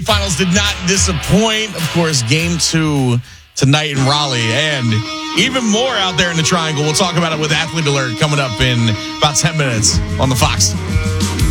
Finals did not disappoint. Of course, game 2 tonight in Raleigh, and even more out there in the Triangle. We'll talk about it with Athlete Alert coming up in about 10 minutes on the Fox.